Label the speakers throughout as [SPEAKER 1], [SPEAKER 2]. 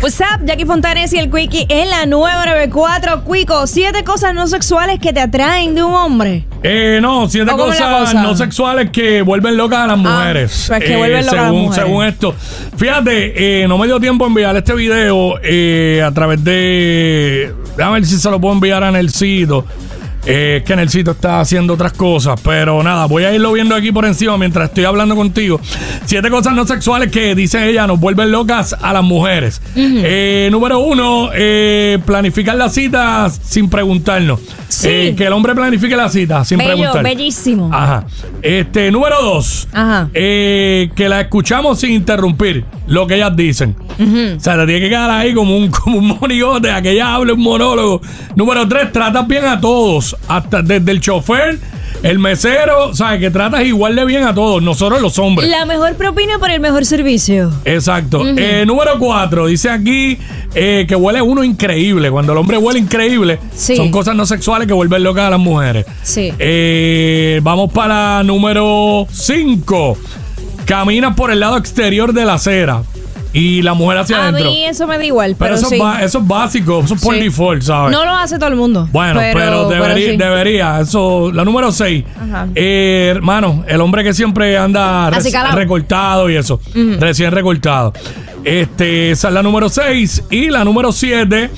[SPEAKER 1] What's up, Jackie Fontanes y el Quickie en la nueva 94. Quico, 7 cosas no sexuales que te atraen de un hombre.
[SPEAKER 2] No, 7 cosas no sexuales que vuelven locas a las mujeres.
[SPEAKER 1] Pues que vuelven locas a las mujeres.
[SPEAKER 2] Según esto. Fíjate, no me dio tiempo enviar este video a través de... Déjame ver si se lo puedo enviar a Nelsito. Que Nelsito está haciendo otras cosas. Pero nada, voy a irlo viendo aquí por encima mientras estoy hablando contigo. 7 cosas no sexuales que, dice ella, nos vuelven locas a las mujeres. Número 1, planificar la cita sin preguntarnos.
[SPEAKER 1] Sí.
[SPEAKER 2] Que el hombre planifique la cita sin preguntar.
[SPEAKER 1] Bellísimo.
[SPEAKER 2] Ajá. Número 2, que la escuchamos sin interrumpir lo que ellas dicen. O sea, te tiene que quedar ahí como un monigote a que ella hable un monólogo. Número 3, tratas bien a todos, hasta desde el chofer, el mesero, ¿sabes? Que tratas igual de bien a todos, nosotros los hombres.
[SPEAKER 1] La mejor propina por el mejor servicio.
[SPEAKER 2] Exacto. Número 4, dice aquí que huele uno increíble. Cuando el hombre huele increíble, son cosas no sexuales que vuelven locas a las mujeres.
[SPEAKER 1] Sí.
[SPEAKER 2] Vamos para número 5. Caminas por el lado exterior de la acera y la mujer hacia adentro.
[SPEAKER 1] A mí eso me da igual, pero
[SPEAKER 2] eso,
[SPEAKER 1] sí.
[SPEAKER 2] Eso es básico, eso es por default, ¿sabes?
[SPEAKER 1] No lo hace todo el mundo.
[SPEAKER 2] Bueno, pero debería. Eso, la número 6. Hermano, el hombre que siempre anda recortado y eso. Recién recortado. Esa es la número 6. Y la número 7,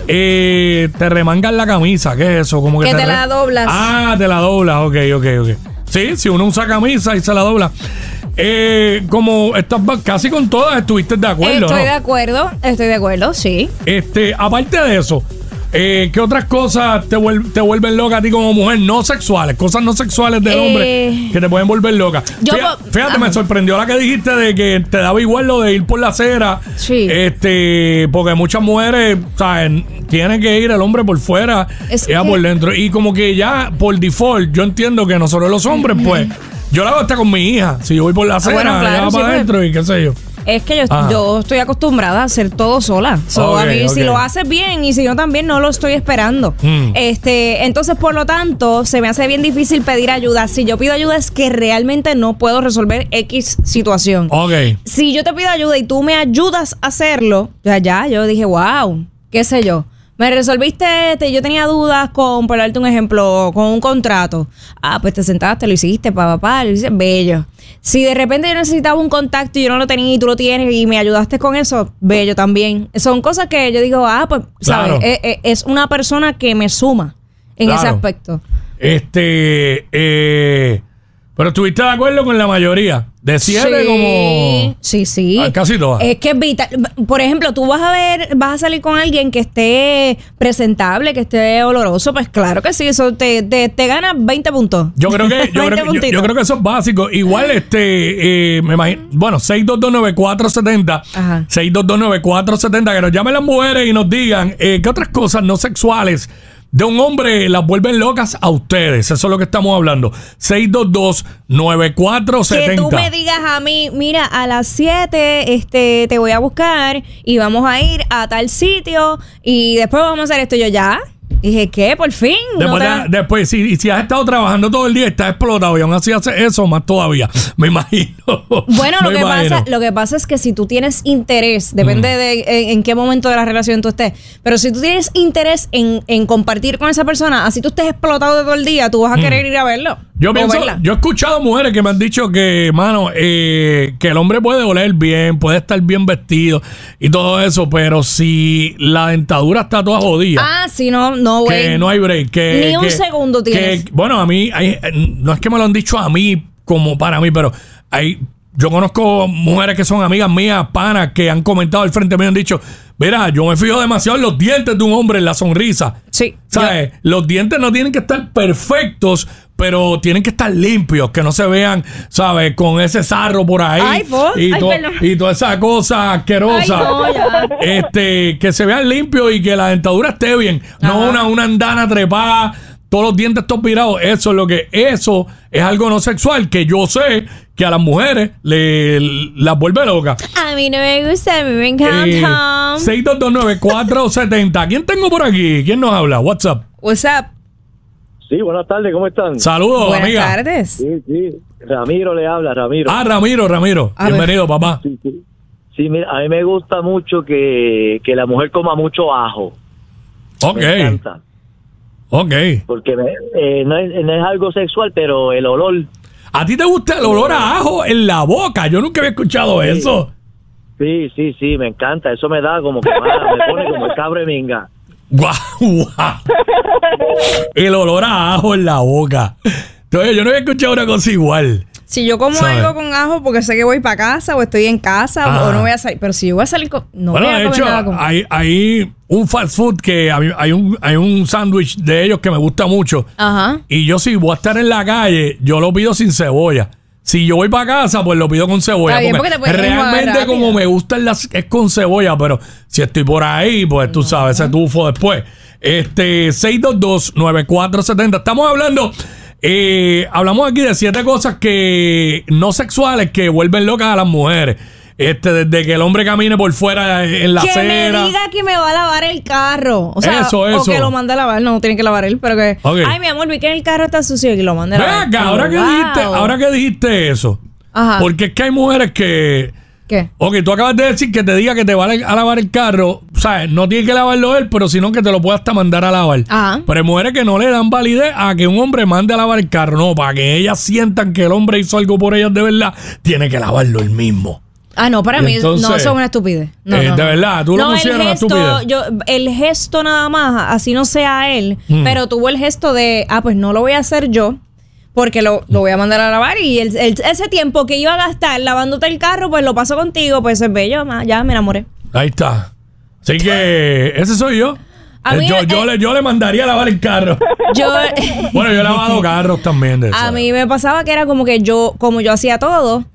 [SPEAKER 2] te remangan la camisa. ¿Qué es eso? Como que
[SPEAKER 1] te la doblas.
[SPEAKER 2] Ah, te la doblas. Ok. Sí, si uno usa camisa y se la dobla. Como estás casi con todas, estuviste de acuerdo.
[SPEAKER 1] Estoy de acuerdo, sí.
[SPEAKER 2] Aparte de eso, ¿qué otras cosas te vuelven loca a ti como mujer no sexuales? Cosas no sexuales del hombre que te pueden volver loca. Fíjate, me sorprendió la que dijiste de que te daba igual lo de ir por la acera. Sí. Porque muchas mujeres, ¿saben? Tiene que ir el hombre por fuera y por dentro. Y como que ya por default, yo entiendo que nosotros los hombres, pues, yo la hago hasta con mi hija. Si yo voy por la acera, ella va para adentro y qué sé yo.
[SPEAKER 1] Es que yo estoy acostumbrada a hacer todo sola. A mí, si lo haces bien y si no también, no lo estoy esperando. Entonces, por lo tanto, se me hace bien difícil pedir ayuda. Si yo pido ayuda es que realmente no puedo resolver X situación. Si yo te pido ayuda y tú me ayudas a hacerlo, yo dije, wow, qué sé yo. Me resolviste, yo tenía dudas con, por darte un ejemplo, con un contrato. Pues te sentaste, lo hiciste, lo hiciste, bello. Si de repente yo necesitaba un contacto y yo no lo tenía y tú lo tienes y me ayudaste con eso, bello también. Son cosas que yo digo, pues, ¿sabes? Es una persona que me suma en ese aspecto.
[SPEAKER 2] Pero estuviste de acuerdo con la mayoría. De 7 como...
[SPEAKER 1] Sí.
[SPEAKER 2] Casi todas.
[SPEAKER 1] Es que es vital. Por ejemplo, tú vas a salir con alguien que esté presentable, que esté oloroso. Pues claro que sí, eso te gana 20 puntos.
[SPEAKER 2] Yo creo que eso es básico. Igual, me imagino... Bueno, 6229470. 6229470. Que nos llamen las mujeres y nos digan qué otras cosas no sexuales de un hombre las vuelven locas a ustedes. Eso es lo que estamos hablando. 6229470.
[SPEAKER 1] Que tú me digas a mí, mira, a las 7 te voy a buscar y vamos a ir a tal sitio y después vamos a hacer esto. Y yo, ¿ya? Dije, ¿qué? Por fin.
[SPEAKER 2] Después, si has estado trabajando todo el día, estás explotado y aún así haces eso, más todavía. Me imagino.
[SPEAKER 1] Bueno, lo que pasa es que si tú tienes interés, depende de en qué momento de la relación tú estés, pero si tú tienes interés en compartir con esa persona, así tú estés explotado de todo el día, tú vas a querer ir a verlo. Yo he escuchado mujeres que me han dicho que, mano, que el hombre puede oler bien, puede estar bien vestido y todo eso, pero si la dentadura está toda jodida. Sí, no, güey. Que no hay break. Ni un segundo tienes.
[SPEAKER 2] Bueno, a mí, no es que me lo han dicho a mí como para mí, pero yo conozco mujeres que son amigas mías, panas, que han comentado al frente mío y han dicho, mira, yo me fijo demasiado en los dientes de un hombre, en la sonrisa. Sí. ¿Sabes? Los dientes no tienen que estar perfectos, pero tienen que estar limpios, que no se vean, ¿sabes? Con ese sarro por ahí. Y toda esa cosa asquerosa. Que se vean limpios y que la dentadura esté bien. No una andana trepada, todos los dientes todos virados. Eso es algo no sexual que yo sé que a las mujeres las vuelve locas.
[SPEAKER 1] A mí no me gusta, a mí me encanta.
[SPEAKER 2] 6229470. ¿Quién tengo por aquí? ¿Quién nos habla? What's up?
[SPEAKER 3] Sí, buenas tardes, ¿cómo están?
[SPEAKER 2] Saludos,
[SPEAKER 1] buenas
[SPEAKER 2] amiga.
[SPEAKER 1] Buenas tardes.
[SPEAKER 3] Sí. Ramiro le habla, Ramiro.
[SPEAKER 2] Ramiro. Bienvenido, papá.
[SPEAKER 3] Sí. Sí, mira, a mí me gusta mucho que la mujer coma mucho ajo.
[SPEAKER 2] Ok.
[SPEAKER 3] Me encanta.
[SPEAKER 2] Ok.
[SPEAKER 3] Porque no es algo sexual, pero el olor.
[SPEAKER 2] ¿A ti te gusta el olor a ajo en la boca? Yo nunca había escuchado eso.
[SPEAKER 3] Sí, me encanta. Eso me da como que me pone como el cabre minga.
[SPEAKER 2] Guau, guau. El olor a ajo en la boca. Entonces, yo no había escuchado una cosa igual.
[SPEAKER 1] Si yo como algo con ajo porque sé que voy para casa o estoy en casa o no voy a salir. Pero si yo voy a salir con... No
[SPEAKER 2] bueno,
[SPEAKER 1] voy a
[SPEAKER 2] de
[SPEAKER 1] comer
[SPEAKER 2] hecho,
[SPEAKER 1] nada con...
[SPEAKER 2] hay un fast food que hay un sándwich de ellos que me gusta mucho.
[SPEAKER 1] Ajá.
[SPEAKER 2] Y yo si voy a estar en la calle, yo lo pido sin cebolla. Si yo voy para casa, pues lo pido con cebolla.
[SPEAKER 1] Bien,
[SPEAKER 2] porque
[SPEAKER 1] te puedes
[SPEAKER 2] realmente como me gustan es con cebolla, pero si estoy por ahí, pues tú sabes, ese tufo después. 622-9470. Estamos hablando... hablamos aquí de 7 cosas que no sexuales que vuelven locas a las mujeres. Desde que el hombre camine por fuera en la acera.
[SPEAKER 1] Que me diga que me va a lavar el carro. O sea,
[SPEAKER 2] eso.
[SPEAKER 1] o que lo mande a lavar. No, tiene que lavar él, pero que... Okay. Ay, mi amor, vi que el carro está sucio y que lo mande a lavar.
[SPEAKER 2] Venga, ahora que dijiste eso.
[SPEAKER 1] Ajá.
[SPEAKER 2] Porque es que hay mujeres que...
[SPEAKER 1] ¿Qué?
[SPEAKER 2] Ok, tú acabas de decir que te diga que te va a lavar el carro. O sea, no tiene que lavarlo él, pero sino que te lo puede hasta mandar a lavar.
[SPEAKER 1] Ajá.
[SPEAKER 2] Pero hay mujeres que no le dan validez a que un hombre mande a lavar el carro. No, para que ellas sientan que el hombre hizo algo por ellas de verdad, tiene que lavarlo él mismo.
[SPEAKER 1] Ah, no, para mí entonces, no, eso es una estupidez. No,
[SPEAKER 2] de verdad, tú lo consideras una estupidez.
[SPEAKER 1] El gesto nada más, así no sea él, pero tuvo el gesto de, pues no lo voy a hacer yo, porque lo voy a mandar a lavar y ese tiempo que iba a gastar lavándote el carro, pues lo paso contigo, pues es bello, ya me enamoré.
[SPEAKER 2] Ahí está. Así que ese soy yo. Yo le mandaría a lavar el carro. Bueno, yo he lavado carros también.
[SPEAKER 1] A mí me pasaba que era como que como yo hacía todo,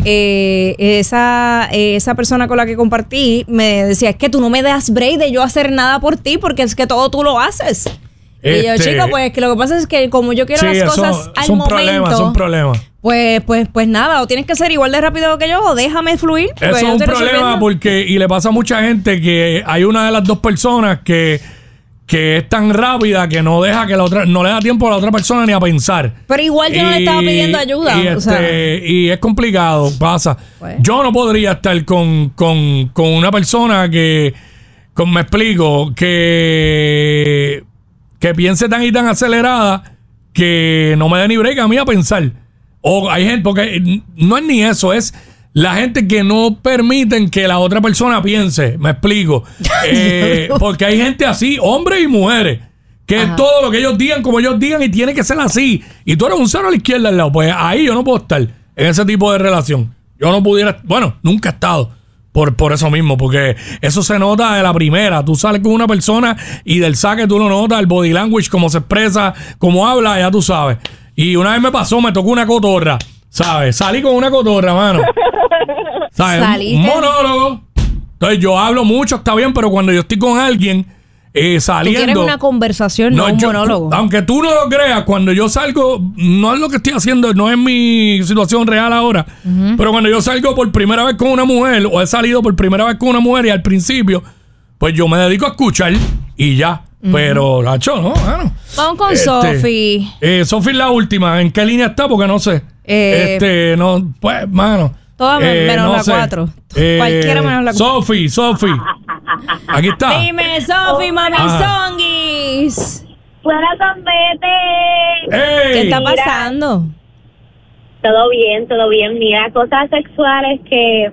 [SPEAKER 1] esa persona con la que compartí me decía, es que tú no me das break de yo hacer nada por ti porque es que todo tú lo haces. Y yo, chico, pues que lo que pasa es que como yo quiero las cosas al momento.
[SPEAKER 2] Es un problema.
[SPEAKER 1] Pues nada, o tienes que ser igual de rápido que yo o déjame fluir.
[SPEAKER 2] Eso es un problema y le pasa a mucha gente que hay una de las dos personas que es tan rápida que no deja que la otra, no le da tiempo a la otra persona ni a pensar.
[SPEAKER 1] Pero igual yo no le estaba pidiendo ayuda.
[SPEAKER 2] Y es complicado, pasa. Pues. Yo no podría estar con una persona me explico, que piense tan y tan acelerada que no me dé ni break a mí a pensar. O hay gente, porque no es ni eso, es la gente que no permiten que la otra persona piense. Me explico. Porque hay gente así, hombres y mujeres, que es todo lo que ellos digan, como ellos digan, y tiene que ser así. Y tú eres un cero a la izquierda al lado. Pues ahí yo no puedo estar en ese tipo de relación. Yo no pudiera, bueno, nunca he estado. Por eso mismo, porque eso se nota de la primera. Tú sales con una persona y del saque tú lo notas, el body language, cómo se expresa, cómo habla, ya tú sabes. Y una vez me tocó una cotorra, ¿sabes? Salí con una cotorra, mano. ¿Sabes? Un monólogo. Entonces yo hablo mucho, está bien, pero cuando yo estoy con alguien saliendo... Tú
[SPEAKER 1] quieres una conversación, no un monólogo.
[SPEAKER 2] Aunque tú no lo creas, cuando yo salgo, no es lo que estoy haciendo, no es mi situación real ahora, pero cuando yo salgo por primera vez con una mujer, o he salido por primera vez con una mujer y al principio, pues yo me dedico a escuchar y ya. Pero, Nacho, no, bueno.
[SPEAKER 1] Vamos con Sofi.
[SPEAKER 2] Sofi es la última. ¿En qué línea está? Porque no sé. No, pues, mano.
[SPEAKER 1] Todas menos la 4. Cualquiera menos la 4.
[SPEAKER 2] Sofi. Aquí está.
[SPEAKER 1] Dime, Sofi, mami Songuis.
[SPEAKER 4] Fuera Zombete.
[SPEAKER 1] ¿Qué está pasando?
[SPEAKER 4] Todo bien. Mira, cosas sexuales que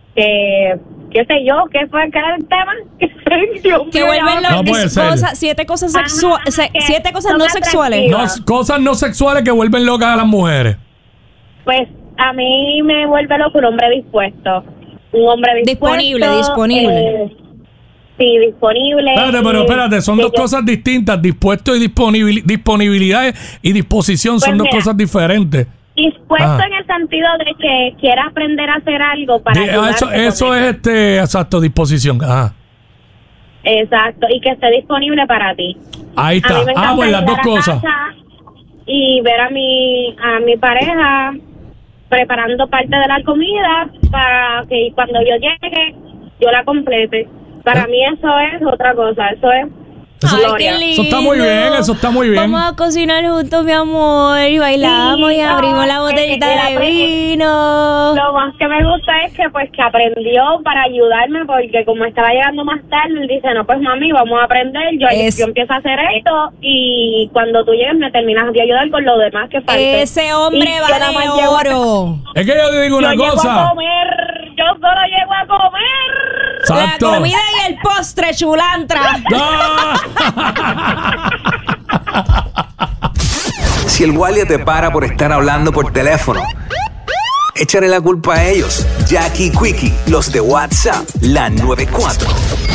[SPEAKER 4] qué sé yo, ¿qué fue acá el tema?
[SPEAKER 1] Que vuelven locas. 7 cosas sexuales. 7 cosas no sexuales.
[SPEAKER 2] Cosas no sexuales que vuelven locas a las mujeres.
[SPEAKER 4] Pues a mí me vuelve loco un hombre dispuesto. Un hombre dispuesto.
[SPEAKER 1] Disponible.
[SPEAKER 4] Sí, disponible.
[SPEAKER 2] Espérate, son dos cosas distintas. Dispuesto y disponibilidad y disposición son dos cosas diferentes.
[SPEAKER 4] Dispuesto en el sentido de que quiera aprender a hacer algo para
[SPEAKER 2] eso es exacto, disposición.
[SPEAKER 4] Exacto, y que esté disponible para ti.
[SPEAKER 2] Ahí está. Pues las dos cosas.
[SPEAKER 4] Y ver a mi pareja preparando parte de la comida para que cuando yo llegue yo la complete. Para mí eso es otra cosa, eso es
[SPEAKER 2] Eso está muy bien, eso está muy bien.
[SPEAKER 1] Vamos a cocinar juntos, mi amor, y bailamos y abrimos la botellita de vino.
[SPEAKER 4] Lo más que me gusta es que pues que aprendió para ayudarme, porque como estaba llegando más tarde, él dice, no, pues mami, vamos a aprender, yo empiezo a hacer esto, y cuando tú llegues me terminas de ayudar con lo demás que falta.
[SPEAKER 1] Ese hombre vale oro.
[SPEAKER 2] Es que yo te digo una cosa.
[SPEAKER 4] Yo solo llego a comer.
[SPEAKER 2] Exacto.
[SPEAKER 1] La comida y el postre, chulantra.
[SPEAKER 5] Si el guardia te para por estar hablando por teléfono, échale la culpa a ellos. Jackie Quickie, los de WhatsApp, la 94.